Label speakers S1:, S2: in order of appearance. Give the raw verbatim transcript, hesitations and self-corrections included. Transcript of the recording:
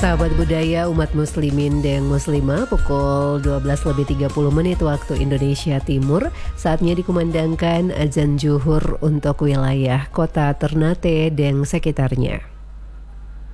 S1: Sahabat budaya umat muslimin dan muslimah, pukul dua belas lebih tiga puluh menit waktu Indonesia Timur. Saatnya dikumandangkan azan zuhur untuk wilayah kota Ternate dan sekitarnya.